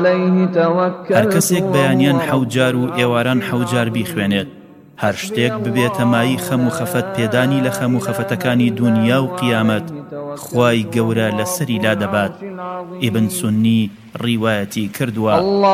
هەر کەسێک بەیانیان 7 جار و ئێواران 7 جار بیخوێنێت، هەر شتێک ببێتە مای خەم و خەفەت پێدانی لە خەم و خەفەتەکانی دونیا و قیامەت، خوای گەورە لەسەری لا دەبات. ئیبن سونی ڕیوایەتی کردووە.